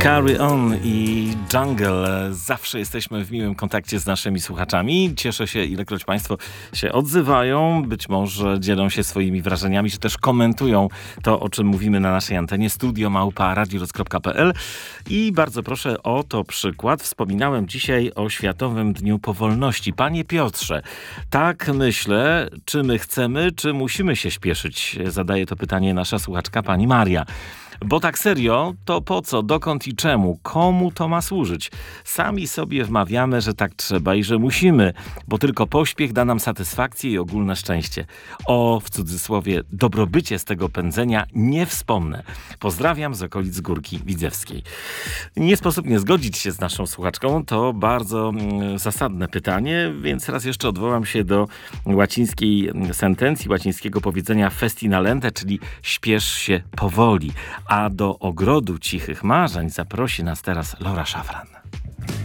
Carry On i Jungle. Zawsze jesteśmy w miłym kontakcie z naszymi słuchaczami. Cieszę się, ilekroć Państwo się odzywają. Być może dzielą się swoimi wrażeniami, czy też komentują to, o czym mówimy na naszej antenie. studio@radioroz.pl. I bardzo proszę o to przykład. Wspominałem dzisiaj o Światowym Dniu Powolności. Panie Piotrze, tak myślę, czy my chcemy, czy musimy się śpieszyć? Zadaje to pytanie nasza słuchaczka, pani Maria. Bo tak serio, to po co, dokąd i czemu, komu to ma służyć? Sami sobie wmawiamy, że tak trzeba i że musimy, bo tylko pośpiech da nam satysfakcję i ogólne szczęście. O, w cudzysłowie, dobrobycie z tego pędzenia nie wspomnę. Pozdrawiam z okolic Górki Widzewskiej. Nie sposób nie zgodzić się z naszą słuchaczką, to bardzo zasadne pytanie, więc raz jeszcze odwołam się do łacińskiej sentencji, łacińskiego powiedzenia festina lente, czyli śpiesz się powoli. A do ogrodu cichych marzeń zaprosi nas teraz Laura Szafran.